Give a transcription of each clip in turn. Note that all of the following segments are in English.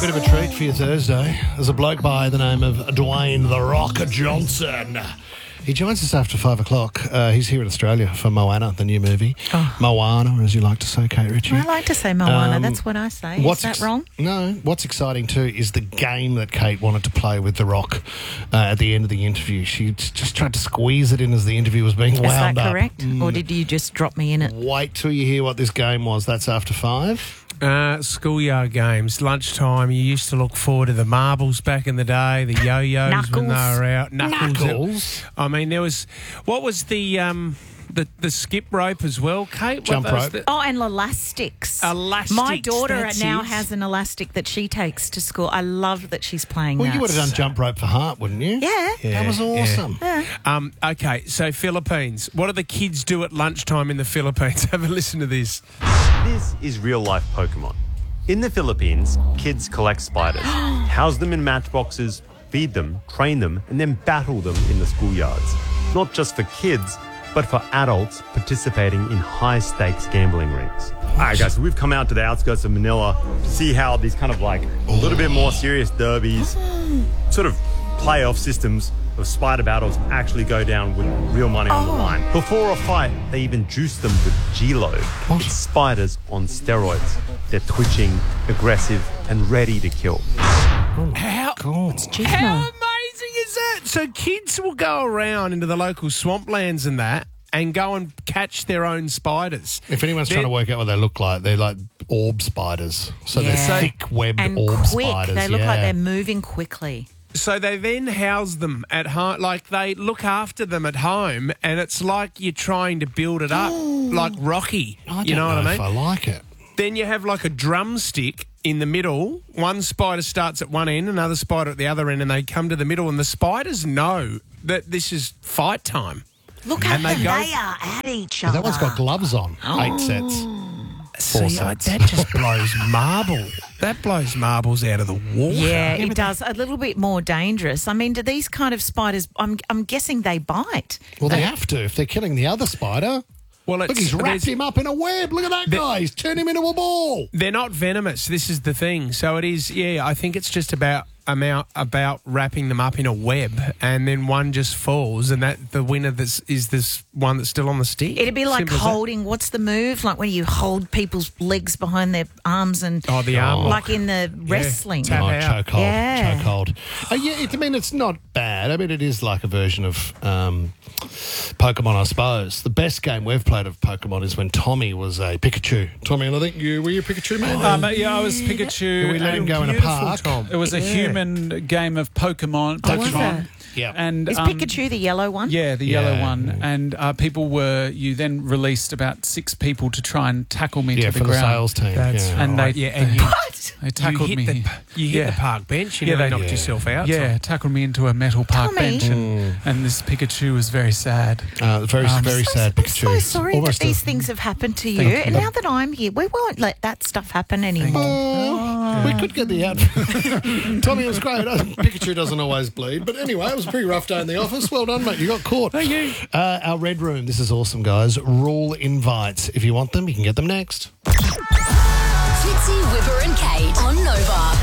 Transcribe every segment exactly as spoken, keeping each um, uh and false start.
bit of a treat for your Thursday. There's a bloke by the name of Dwayne The Rock Johnson. He joins us after five o'clock. Uh, he's here in Australia for Moana, the new movie. Oh. Moana, as you like to say, Kate Ritchie. I like to say Moana. Um, That's what I say. Is what's that ex- wrong? No. What's exciting too is the game that Kate wanted to play with The Rock uh, at the end of the interview. She just tried to squeeze it in as the interview was being wound up. Is that correct? Mm. Or did you just drop me in it? Wait till you hear what this game was. That's after five. Uh, schoolyard games, lunchtime. You used to look forward to the marbles back in the day, the yo-yos when they were out. Knuckles. Knuckles. I mean, there was... What was the... Um, The, the skip rope as well, Kate? Jump what, rope. The, Oh, and elastics. Elastics, My daughter that's now it. has an elastic that she takes to school. I love that she's playing Well, that. you would have done jump rope for Hart, wouldn't you? Yeah. That was awesome. Yeah. um, okay, so Philippines. What do the kids do at lunchtime in the Philippines? Have a listen to this. This is real-life Pokemon. In the Philippines, kids collect spiders, house them in matchboxes, feed them, train them, and then battle them in the schoolyards. Not just for kids, but for adults participating in high-stakes gambling rings. All right, guys, so we've come out to the outskirts of Manila to see how these kind of like a little bit more serious derbies, sort of playoff systems of spider battles actually go down with real money on the line. Before a fight, they even juice them with G-Load. It's spiders on steroids. They're twitching, aggressive, and ready to kill. How, God. how amazing is that? So kids will go around into the local swamplands and that and go and catch their own spiders. If anyone's They're- trying to work out what they look like, they're like orb spiders. So Yeah. they're thick webbed And orb quick. spiders. They look yeah. like they're moving quickly. So they then house them at home, like they look after them at home, and it's like you're trying to build it up, like Rocky. I don't you know, what I if mean? I like it. Then you have like a drumstick in the middle. One spider starts at one end, another spider at the other end, and they come to the middle, and the spiders know that this is fight time. Look And at they them. go- They are at each But other. that one's got gloves on. Eight sets. Four See, I- sets. that just blows marble. That blows marbles out of the water. Yeah, it does. A little bit more dangerous. I mean, do these kind of spiders, I'm, I'm guessing they bite. Well, they have to if they're killing the other spider. Well, Look, it's, he's wrapped there's- him up in a web. Look at that guy. He's turned him into a ball. They're not venomous. This is the thing. So it is. Yeah, I think it's just about amount about wrapping them up in a web, and then one just falls, and that the winner this is this one that's still on the stick. It'd be like Simple as that. holding, what's the move? Like when you hold people's legs behind their arms and... Oh, the arm Like in the wrestling. Tap Oh, out. chokehold. Yeah. Chokehold. Oh, yeah, it, I mean, it's not bad. I mean, it is like a version of um, Pokemon, I suppose. The best game we've played of Pokemon is when Tommy was a Pikachu. Tommy, and I think you were you a Pikachu man? Um, yeah, I was Pikachu. we let him and go in a Beautiful, park. Tom. It was a Yeah. human game of Pokemon. Oh, was Pokemon. it? Yeah. And Is um, Pikachu the yellow one? Yeah, the Yeah. yellow one. And uh, people were. You then released about six people to try and tackle me yeah, to for the the ground. sales team. That's yeah. And they, right. Yeah, and you, What? they you tackled hit me. the you hit Yeah. the park bench. You Yeah, nearly they- knocked yeah. yourself out. Yeah, tackled me into a metal park Tommy. bench, and, and this Pikachu was very sad. Uh, very, Um, very So- sad I'm Pikachu. so sorry Almost that a- these things have happened to you. Thank And you. now that I'm here, we won't let that stuff happen anymore. Oh, we could get the out. Tommy, it was great. Pikachu doesn't always bleed, but anyway, it was a pretty rough day in the office. Well done, mate. You got caught. Thank you. Uh, our red room. This is awesome, guys. Rule invites. If you want them, you can get them next. Fitzy, Whipper and Kate on Nova.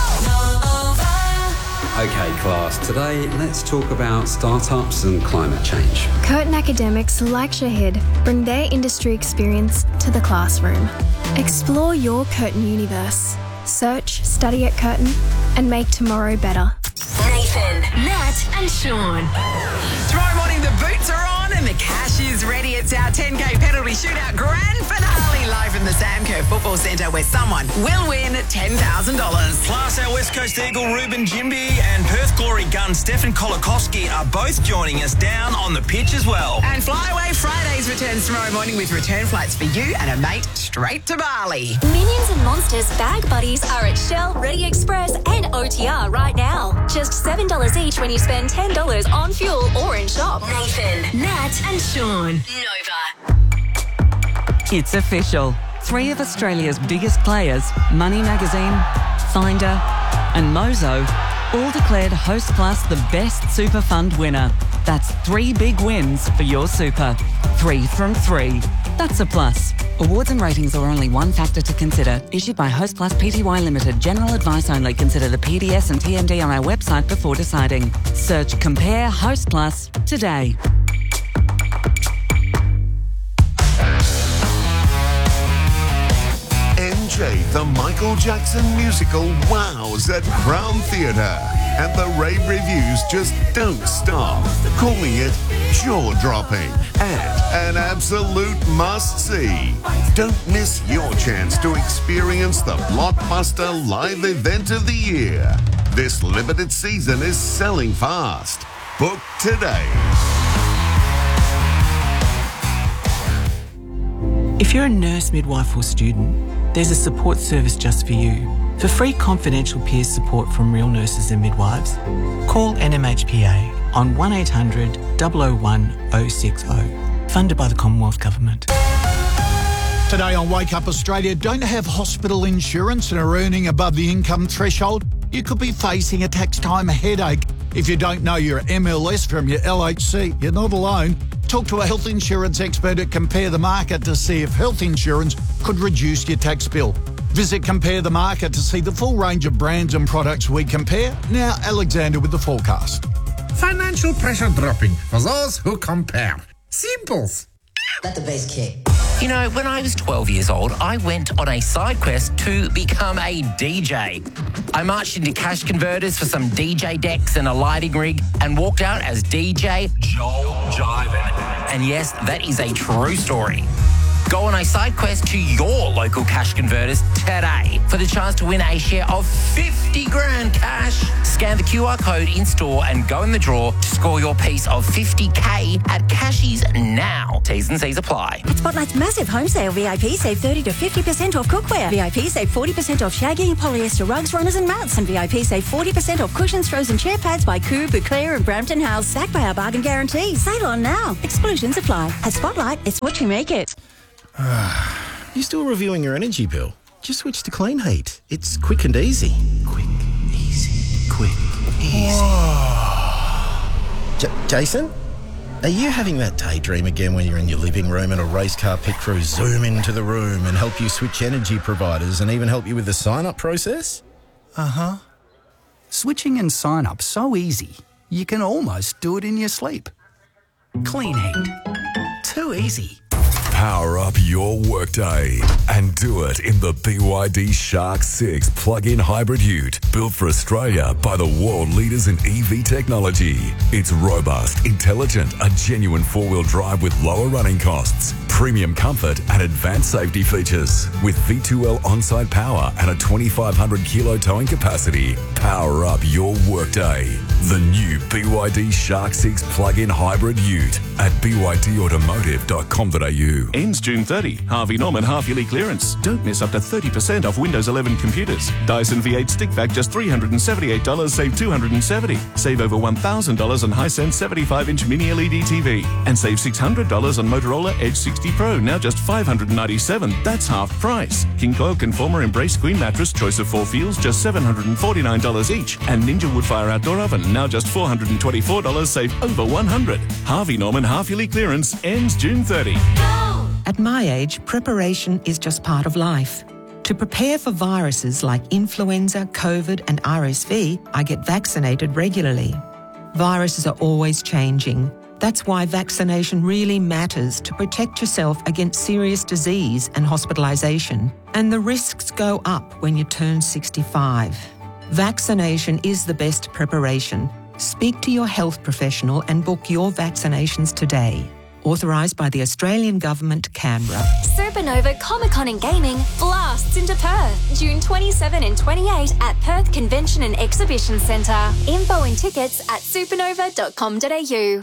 Okay, class, today let's talk about startups and climate change. Curtin academics like Shahid bring their industry experience to the classroom. Explore your Curtin universe. Search, study at Curtin, and make tomorrow better. Nathan, Nat, and Sean. Tomorrow morning, the boots are on and the cash is ready. It's our ten K penalty shootout grand finale live from the Samco Football Centre, where someone will win ten thousand dollars. Plus, our West Coast Eagle Ruben Jimby and Perth Glory gun Stefan Kolakowski are both joining us down on the pitch as well. And Flyaway Fridays returns tomorrow morning with return flights for you and a mate straight to Bali. Minions and Monsters bag buddies are at Shell, Ready Express, and O T R right now. Just seven dollars each when you spend ten dollars on fuel or in shop. Nathan, Nat, and Sean. Nova. It's official. Three of Australia's biggest players, Money Magazine, Finder and Mozo, all declared Hostplus the best super fund winner. That's three big wins for your super. Three from three. That's a plus. Awards and ratings are only one factor to consider. Issued by Host Plus Pty Limited. General advice only. Consider the P D S and T M D on our website before deciding. Search Compare Host Plus today. N J, the Michael Jackson musical wows at Crown Theatre. And the rave reviews just don't stop, calling it jaw-dropping and an absolute must-see. Don't miss your chance to experience the blockbuster live event of the year. This limited season is selling fast. Book today. If you're a nurse, midwife or student, there's a support service just for you. For free confidential peer support from real nurses and midwives, call N M H P A on one eight hundred, double oh one, oh six oh. Funded by the Commonwealth Government. Today on Wake Up Australia, don't have hospital insurance and are earning above the income threshold? You could be facing a tax time headache. If you don't know your M L S from your L H C, you're not alone. Talk to a health insurance expert at Compare the Market to see if health insurance could reduce your tax bill. Visit Compare the Market to see the full range of brands and products we compare. Now, Alexander with the forecast. Financial pressure dropping for those who compare. Simples. Let the bass kick. You know, when I was twelve years old, I went on a side quest to become a D J. I marched into cash converters for some D J decks and a lighting rig and walked out as D J Joel Jiven. And yes, that is a true story. Go on a side quest to your local cash converters today for the chance to win a share of fifty grand cash. Scan the Q R code in store and go in the draw to score your piece of fifty K at Cashies now. T's and C's apply. At Spotlight's massive home sale, V I P save thirty to fifty percent off cookware. V I P save forty percent off shaggy, polyester rugs, runners and mats. And V I P save forty percent off cushions, throws and chair pads by Coo, Bouclair and Brampton House. Backed by our bargain guarantee. Sale on now. Exclusions apply. At Spotlight, it's what you make it. You still reviewing your energy bill? Just switch to Clean Heat. It's quick and easy. Quick, easy, quick, easy. J- Jason? Are you having that daydream again when you're in your living room and a race car pit crew zoom into the room and help you switch energy providers and even help you with the sign-up process? Uh-huh. Switching and sign-up so easy, you can almost do it in your sleep. Clean Heat. Too easy. Power up your workday and do it in the B Y D Shark six plug-in hybrid ute, built for Australia by the world leaders in E V technology. It's robust, intelligent, a genuine four-wheel drive with lower running costs, premium comfort and advanced safety features. With V two L on-site power and a twenty-five hundred kilo towing capacity, power up your workday. The new B Y D Shark six plug-in hybrid ute at b y d automotive dot com dot a u. Ends June thirtieth. Harvey Norman half-yearly clearance. Don't miss up to thirty percent off Windows eleven computers. Dyson V eight stick vac just three hundred seventy-eight dollars, save two hundred seventy dollars. Save over one thousand dollars on Hisense seventy-five inch mini L E D T V. And save six hundred dollars on Motorola Edge sixty Pro, now just five hundred ninety-seven dollars. That's half price. King Coil Conformer Embrace Queen Mattress, choice of four feels, just seven hundred forty-nine dollars each. And Ninja Woodfire Outdoor Oven, now just four hundred twenty-four dollars, save over one hundred dollars. Harvey Norman half-yearly clearance ends June thirtieth. At my age, preparation is just part of life. To prepare for viruses like influenza, COVID and R S V, I get vaccinated regularly. Viruses are always changing. That's why vaccination really matters to protect yourself against serious disease and hospitalisation. And the risks go up when you turn sixty-five. Vaccination is the best preparation. Speak to your health professional and book your vaccinations today. Authorised by the Australian Government, Canberra. Supernova Comic-Con and Gaming blasts into Perth, June twenty-seventh and twenty-eighth at Perth Convention and Exhibition Centre. Info and tickets at supernova dot com dot a u.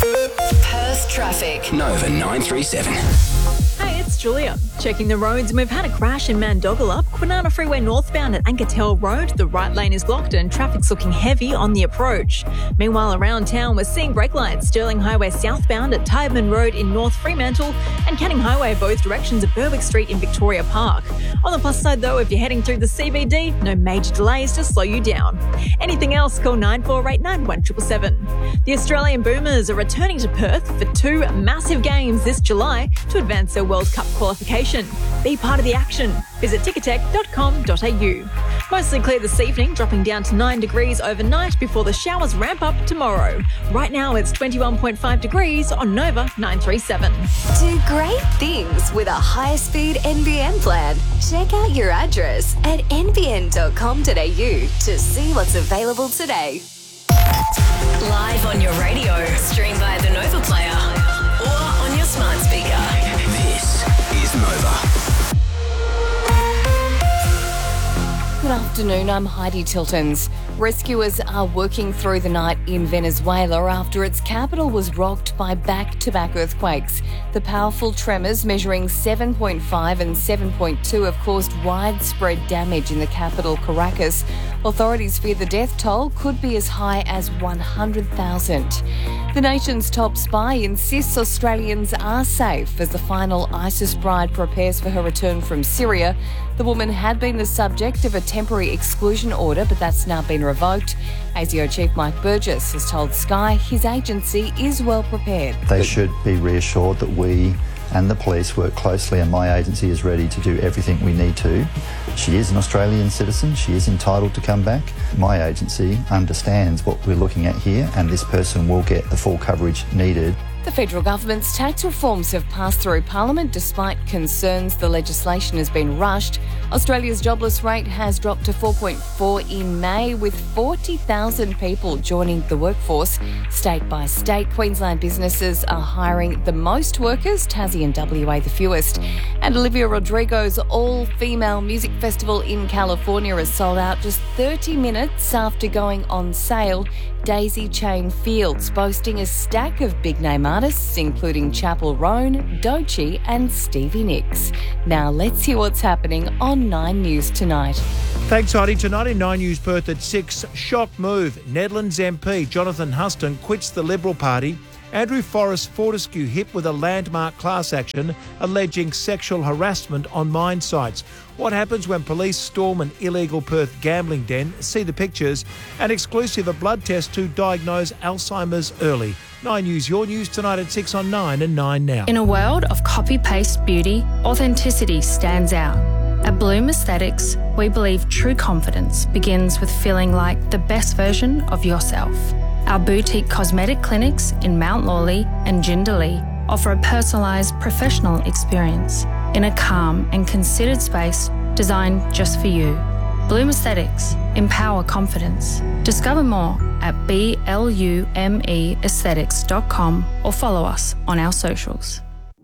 Perth traffic. Nova nine three seven. Hey, it's Julia. Checking the roads, and we've had a crash in Mandogalup, Kwinana Freeway northbound at Ankertel Road. The right lane is blocked and traffic's looking heavy on the approach. Meanwhile, around town, we're seeing brake lights. Stirling Highway southbound at Tyburn Road in North Fremantle and Canning Highway both directions at Berwick Street in Victoria Park. On the plus side, though, if you're heading through the C B D, no major delays to slow you down. Anything else, call nine four eight nine, one seven seven seven. The Australian Boomers are returning to Perth for two massive games this July. to advance their World Cup qualification. Be part of the action. Visit ticketek dot com dot a u. Mostly clear this evening, dropping down to nine degrees overnight before the showers ramp up tomorrow. Right now it's twenty-one point five degrees on Nova nine three seven. Do great things with a high-speed N B N plan. Check out your address at n b n dot com dot a u to see what's available today. Live on your radio, stream via the Nova Player or on your smart speaker. This is Nova. Good afternoon, I'm Heidi Tiltons. Rescuers are working through the night in Venezuela after its capital was rocked by back-to-back earthquakes. The powerful tremors measuring seven point five and seven point two have caused widespread damage in the capital, Caracas. Authorities fear the death toll could be as high as one hundred thousand. The nation's top spy insists Australians are safe as the final ISIS bride prepares for her return from Syria. The woman had been the subject of a temporary exclusion order, but that's now been revoked. A S I O Chief Mike Burgess has told Sky his agency is well prepared. They should be reassured that we and the police work closely, and my agency is ready to do everything we need to. She is an Australian citizen. She is entitled to come back. My agency understands what we're looking at here, and this person will get the full coverage needed. The federal government's tax reforms have passed through Parliament despite concerns the legislation has been rushed. Australia's jobless rate has dropped to four point four in May, with forty thousand people joining the workforce. State by state, Queensland businesses are hiring the most workers, Tassie and W A the fewest. And Olivia Rodrigo's all-female music festival in California is sold out just thirty minutes after going on sale. Daisy Chain Fields boasting a stack of big-name artists, including Chapel Roan, Doechii and Stevie Nicks. Now let's hear what's happening on Nine News tonight. Thanks, Heidi. Tonight in Nine News Perth at six, shock move. Nedlands M P Jonathan Huston quits the Liberal Party. Andrew Forrest Fortescue hit with a landmark class action alleging sexual harassment on mine sites. What happens when police storm an illegal Perth gambling den? See the pictures. And exclusive, a blood test to diagnose Alzheimer's early. Nine News, your news tonight at six on nine and nine now. In a world of copy-paste beauty, authenticity stands out. At Bloom Aesthetics, we believe true confidence begins with feeling like the best version of yourself. Our boutique cosmetic clinics in Mount Lawley and Jindalee offer a personalised professional experience in a calm and considered space designed just for you. Bloom Aesthetics, empower confidence. Discover more at B L U M E aesthetics dot com or follow us on our socials.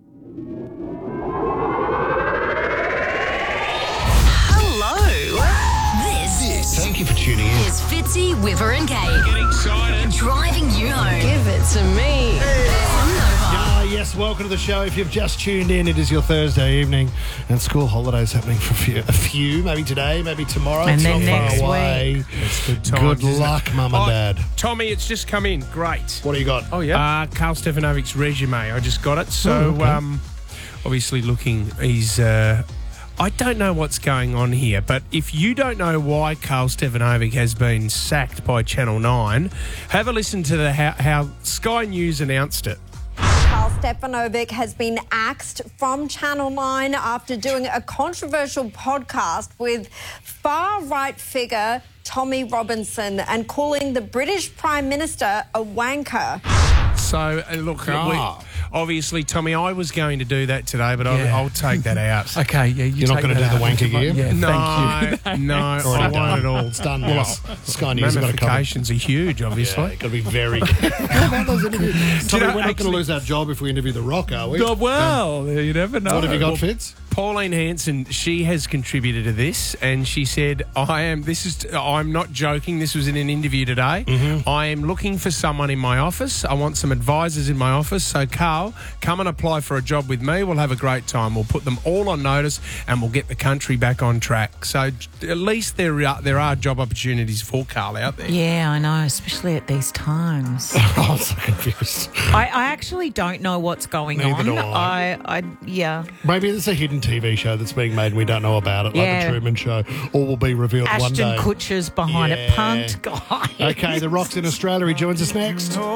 Thank you for tuning in. It's Fitzy, Whipper and Kate. Get excited. Driving you home. Give it to me. Ah, yes, welcome to the show. If you've just tuned in, it is your Thursday evening and school holidays happening for a few, a few maybe today, maybe tomorrow. And it's then not next far away. week. It's good, times, good luck, Mum and Oh, Dad. Tommy, it's just come in. Great. What do you got? Oh, yeah. Uh, Carl Stefanovic's resume. I just got it. So, Oh, okay. um, obviously looking, he's... Uh, I don't know what's going on here, but if you don't know why Carl Stefanovic has been sacked by Channel nine, have a listen to the how, how Sky News announced it. Carl Stefanovic has been axed from Channel nine after doing a controversial podcast with far-right figure Tommy Robinson and calling the British Prime Minister a wanker. So, uh, look, Ah. we, obviously, Tommy, I was going to do that today, but Yeah. I'll, I'll take that out. Okay, yeah, you You're not take gonna that do the out. wanker gear? Yeah, No, thank you. no, I Already want done. it all. It's done Well, now. Sky News have got to cover. ramifications are huge, obviously. Yeah, got to be very careful. Tommy, we're not going to lose our job if we interview The Rock, are we? Oh, well, you never know. What have you got, Well, Fitz? Pauline Hanson, she has contributed to this, and she said, "I am. This is. I'm not joking. This was in an interview today. Mm-hmm. I am looking for someone in my office. I want some advisors in my office. So, Carl, come and apply for a job with me. We'll have a great time. We'll put them all on notice, and we'll get the country back on track. So, at least there are there are job opportunities for Carl out there. Yeah, I know, especially at these times. I'm so confused. I, I actually don't know what's going Neither on. do I. I, I, yeah. Maybe it's a hidden T V show that's being made and we don't know about it, like Yeah. The Truman Show, or will be revealed one Ashton day. Kutcher's behind Yeah. a punt guy. Okay, The Rock's in Australia. He joins us next.